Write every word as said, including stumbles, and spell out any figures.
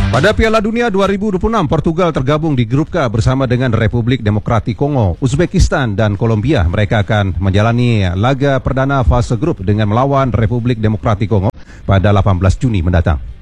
Pada Piala Dunia dua ribu dua puluh enam, Portugal tergabung di grup K bersama dengan Republik Demokratik Kongo, Uzbekistan, dan Kolombia. Mereka akan menjalani laga perdana fase grup dengan melawan Republik Demokratik Kongo pada delapan belas Juni mendatang.